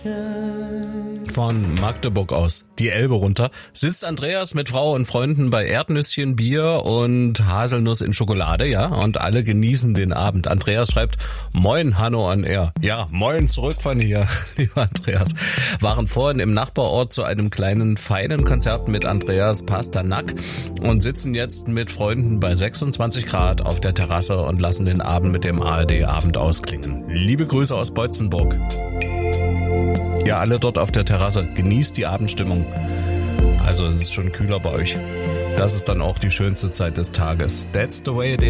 Von Magdeburg aus, die Elbe runter, sitzt Andreas mit Frau und Freunden bei Erdnüsschen, Bier und Haselnuss in Schokolade, ja, und alle genießen den Abend. Andreas schreibt, moin Hanno on Air. Ja, moin zurück von hier, lieber Andreas. Waren vorhin im Nachbarort zu einem kleinen, feinen Konzert mit Andreas Pasternak und sitzen jetzt mit Freunden bei 26 Grad auf der Terrasse und lassen den Abend mit dem ARD-Abend ausklingen. Liebe Grüße aus Beutzenburg. Ja, alle dort auf der Terrasse, genießt die Abendstimmung. Also es ist schon kühler bei euch. Das ist dann auch die schönste Zeit des Tages. That's the way it is.